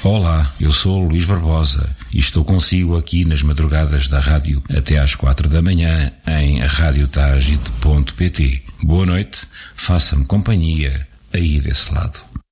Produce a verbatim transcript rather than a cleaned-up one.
Olá, eu sou o Luís Barbosa e estou consigo aqui nas madrugadas da rádio até às quatro da manhã em rádio tagite ponto pt. Boa noite, faça-me companhia aí desse lado.